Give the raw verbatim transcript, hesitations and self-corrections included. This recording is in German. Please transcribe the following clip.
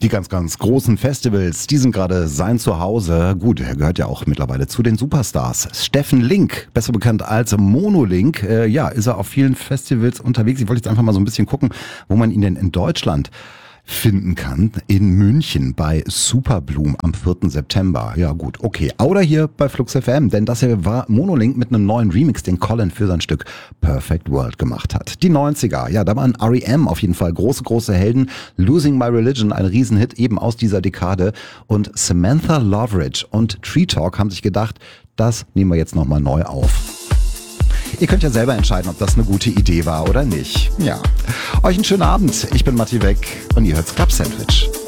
Die ganz, ganz großen Festivals, die sind gerade sein Zuhause. Gut, er gehört ja auch mittlerweile zu den Superstars. Steffen Link, besser bekannt als Monolink, äh, ja, ist er auf vielen Festivals unterwegs. Ich wollte jetzt einfach mal so ein bisschen gucken, wo man ihn denn in Deutschland finden kann. In München bei Superbloom am vierten September. Ja gut, okay. Oder hier bei Flux F M, denn das hier war Monolink mit einem neuen Remix, den Colin für sein Stück Perfect World gemacht hat. Die neunziger, ja, da waren R E M auf jeden Fall große, große Helden. Losing My Religion, ein Riesenhit eben aus dieser Dekade. Und Samantha Loveridge und Tree Talk haben sich gedacht, das nehmen wir jetzt nochmal neu auf. Ihr könnt ja selber entscheiden, ob das eine gute Idee war oder nicht. Ja. Euch einen schönen Abend. Ich bin Matti Weck und ihr hört's Club Sandwich.